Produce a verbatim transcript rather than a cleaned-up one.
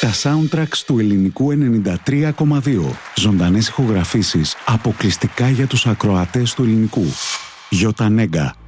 Τα soundtracks του Ελληνικού ενενήντα τρία κόμμα δύο. Ζωντανές ηχογραφήσεις αποκλειστικά για τους ακροατές του Ελληνικού. Γιώτα Νέγκα.